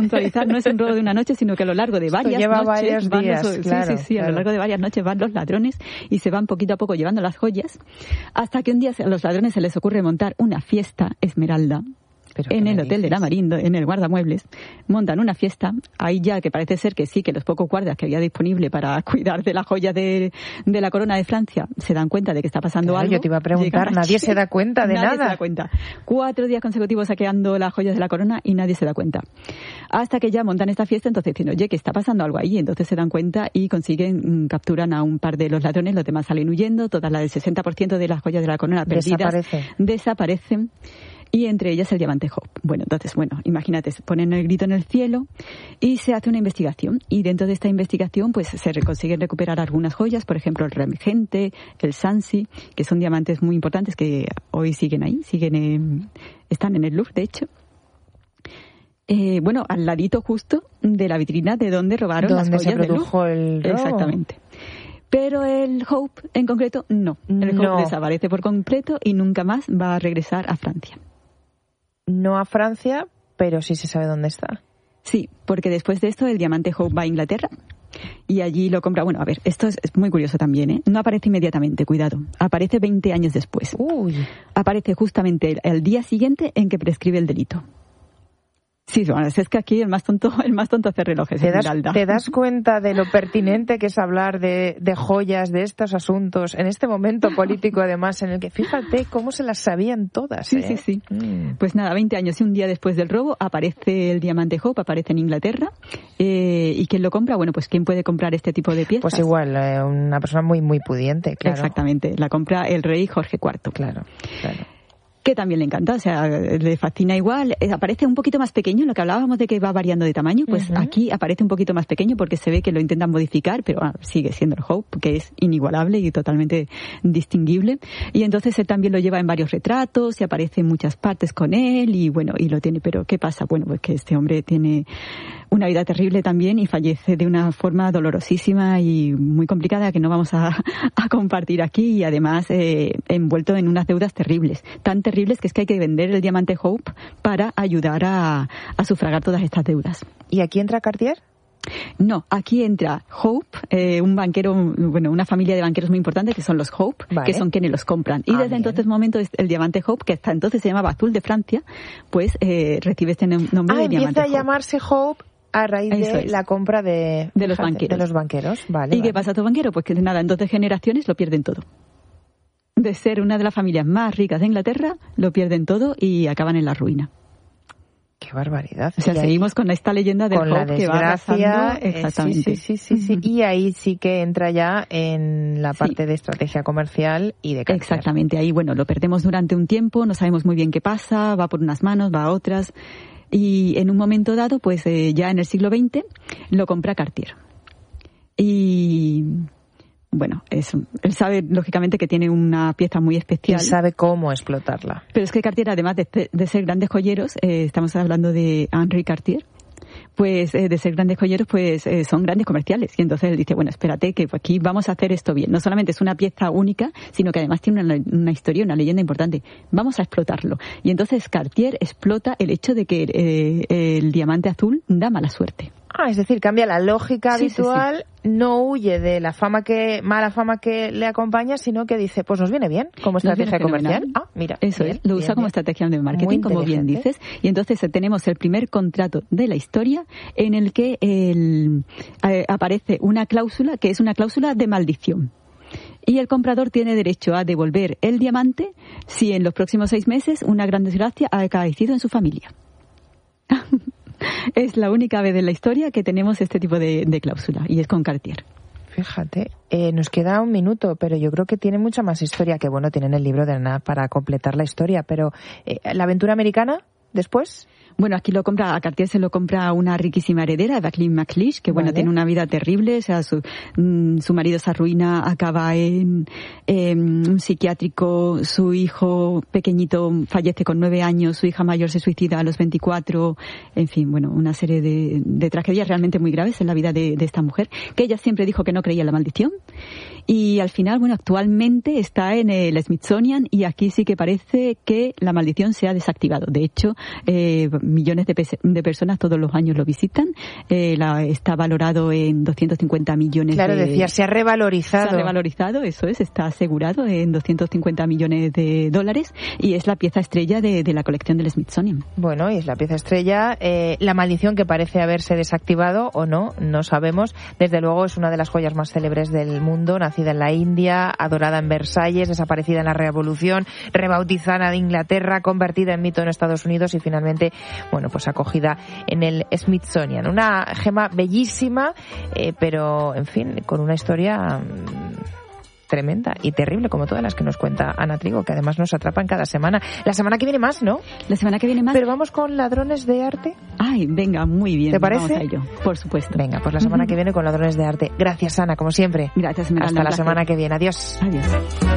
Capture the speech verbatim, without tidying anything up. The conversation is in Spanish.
puntualizar, no es un robo de una noche, sino que a lo largo de varias lleva noches... varios van días, los, claro, sí, sí, sí, claro. a lo largo de varias noches van los ladrones y se van poquito a poco llevando las joyas, hasta que un día a los ladrones se les ocurre montar una fiesta esmeralda en el hotel de la Marindo, en el guardamuebles, montan una fiesta, ahí ya que parece ser que sí, que los pocos guardias que había disponible para cuidar de la joya de, de la corona de Francia se dan cuenta de que está pasando claro, algo. Yo te iba a preguntar, nadie se da cuenta de nadie nada. Nadie se da cuenta. Cuatro días consecutivos saqueando las joyas de la corona y nadie se da cuenta. Hasta que ya montan esta fiesta, entonces dicen, oye, que está pasando algo ahí, entonces se dan cuenta y consiguen, capturan a un par de los ladrones, los demás salen huyendo, todas las del sesenta por ciento de las joyas de la corona perdidas Desaparece. desaparecen. Y entre ellas el diamante Hope. Bueno, entonces, bueno, imagínate, ponen el grito en el cielo y se hace una investigación. Y dentro de esta investigación, pues se consiguen recuperar algunas joyas, por ejemplo, el Regente, el Sancy, que son diamantes muy importantes que hoy siguen ahí, siguen en, están en el Louvre, de hecho. Eh, bueno, al ladito justo de la vitrina de donde robaron las joyas del Louvre. ¿Dónde se produjo el robo? Exactamente. Pero el Hope, en concreto, no. El no. Hope desaparece por completo y nunca más va a regresar a Francia. No a Francia, pero sí se sabe dónde está. Sí, porque después de esto el diamante Hope va a Inglaterra y allí lo compra. Bueno, a ver, esto es, es muy curioso también, ¿eh? No aparece inmediatamente, cuidado. Aparece veinte años después. Uy. Aparece justamente el, el día siguiente en que prescribe el delito. Sí, bueno, es que aquí el más tonto, el más tonto hace relojes. ¿Te das, ¿Te das cuenta de lo pertinente que es hablar de, de joyas, de estos asuntos, en este momento político además, en el que fíjate cómo se las sabían todas? Sí, ¿eh? sí, sí. Mm. Pues nada, veinte años y un día después del robo aparece el diamante Hope, aparece en Inglaterra. Eh, ¿Y quién lo compra? Bueno, pues ¿quién puede comprar este tipo de piezas? Pues igual, eh, una persona muy, muy pudiente, claro. Exactamente, la compra el rey Jorge cuarto. Claro, claro. Que también le encanta, o sea, le fascina igual. Eh, aparece un poquito más pequeño, lo que hablábamos de que va variando de tamaño, pues uh-huh. Aquí aparece un poquito más pequeño porque se ve que lo intentan modificar, pero bueno, sigue siendo el Hope, que es inigualable y totalmente distinguible. Y entonces él también lo lleva en varios retratos y aparece en muchas partes con él y bueno, y lo tiene. Pero ¿qué pasa? Bueno, pues que este hombre tiene una vida terrible también y fallece de una forma dolorosísima y muy complicada que no vamos a, a compartir aquí y además eh, envuelto en unas deudas terribles, tan terribles que es que hay que vender el diamante Hope para ayudar a, a sufragar todas estas deudas. ¿Y aquí entra Cartier? No, aquí entra Hope, eh, un banquero, bueno, una familia de banqueros muy importante que son los Hope, vale. Que son quienes los compran. Y ah, desde bien. entonces momento el diamante Hope, que hasta entonces se llamaba Azul de Francia, pues eh, recibe este nombre ah, de diamante Hope. Empieza a llamarse Hope a raíz Eso de es. la compra de, de los banqueros. De los banqueros. Vale, ¿Y vale. qué pasa a tu banquero? Pues que nada, en dos generaciones lo pierden todo. De ser una de las familias más ricas de Inglaterra, lo pierden todo y acaban en la ruina. Qué barbaridad. O sea, y seguimos ahí, con esta leyenda del Hope que va arrasando. Exactamente. Eh, sí, sí, sí, sí, sí. Y ahí sí que entra ya en la parte sí. de estrategia comercial y de Cartier. Exactamente. Ahí, bueno, lo perdemos durante un tiempo, no sabemos muy bien qué pasa, va por unas manos, va a otras. Y en un momento dado, pues eh, ya en el siglo veinte, lo compra Cartier. Y... Bueno, es, él sabe, lógicamente, que tiene una pieza muy especial. Y sabe cómo explotarla. Pero es que Cartier, además de, de ser grandes joyeros, eh, estamos hablando de Henri Cartier, pues eh, de ser grandes joyeros, pues eh, son grandes comerciales. Y entonces él dice, bueno, espérate, que aquí vamos a hacer esto bien. No solamente es una pieza única, sino que además tiene una, una historia, una leyenda importante. Vamos a explotarlo. Y entonces Cartier explota el hecho de que eh, el diamante azul da mala suerte. Ah, es decir, cambia la lógica sí, habitual, sí, sí. No huye de la fama que mala fama que le acompaña, sino que dice, pues nos viene bien como estrategia comercial. Ah, mira. Eso bien, es, lo bien, usa como bien. estrategia de marketing, como bien dices. Y entonces tenemos el primer contrato de la historia en el que el, eh, aparece una cláusula que es una cláusula de maldición. Y el comprador tiene derecho a devolver el diamante si en los próximos seis meses una gran desgracia ha acaecido en su familia. Es la única vez en la historia que tenemos este tipo de, de cláusula, y es con Cartier. Fíjate, eh, nos queda un minuto, pero yo creo que tiene mucha más historia, que bueno, tienen el libro de Ana para completar la historia, pero eh, ¿la aventura americana después? Bueno, aquí lo compra, a Cartier se lo compra una riquísima heredera, Jacqueline McLeish, que bueno, vale. Tiene una vida terrible, o sea, su, mm, su marido se arruina, acaba en, en un psiquiátrico, su hijo pequeñito fallece con nueve años, su hija mayor se suicida a los veinticuatro, en fin, bueno, una serie de, de tragedias realmente muy graves en la vida de, de esta mujer, que ella siempre dijo que no creía en la maldición. Y al final, bueno, actualmente está en el Smithsonian y aquí sí que parece que la maldición se ha desactivado. De hecho, eh, millones de, pe- de personas todos los años lo visitan. Eh, la, está valorado en doscientos cincuenta millones claro, de... Claro, decía, se ha revalorizado. Se ha revalorizado, eso es, está asegurado en doscientos cincuenta millones de dólares y es la pieza estrella de, de la colección del Smithsonian. Bueno, y es la pieza estrella. Eh, la maldición que parece haberse desactivado o no, no sabemos. Desde luego es una de las joyas más célebres del mundo, nacida en la India, adorada en Versalles, desaparecida en la Revolución, rebautizada en Inglaterra, convertida en mito en Estados Unidos y finalmente, bueno, pues acogida en el Smithsonian. Una gema bellísima, eh, pero, en fin, con una historia mmm, tremenda y terrible, como todas las que nos cuenta Ana Trigo, que además nos atrapan cada semana. La semana que viene más, ¿no? La semana que viene más. Pero vamos con Ladrones de Arte. Ay, venga, muy bien. ¿Te parece? Vamos a ello, por supuesto. Venga, pues la semana que viene con Ladrones de Arte. Gracias, Ana, como siempre. Gracias, Esmeralda. Hasta la semana que viene. Adiós. Adiós.